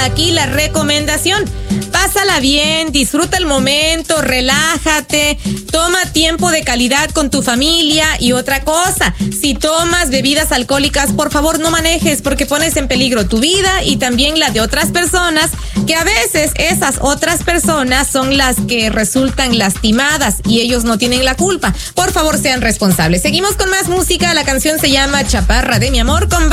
aquí la recomendación. Pásala bien, disfruta el momento, relájate, toma tiempo de calidad con tu familia. Y otra cosa, si tomas bebidas alcohólicas, por favor no manejes, porque pones en peligro tu vida y también la de otras personas, que a veces esas otras personas son las que resultan lastimadas y ellos no tienen la culpa. Por favor, sean responsables. Seguimos con más música, la canción se llama Chaparra de mi amor con